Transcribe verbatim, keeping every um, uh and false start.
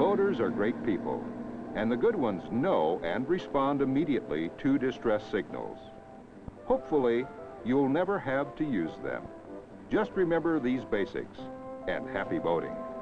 Boaters are great people, and the good ones know and respond immediately to distress signals. Hopefully, you'll never have to use them. Just remember these basics, and happy boating.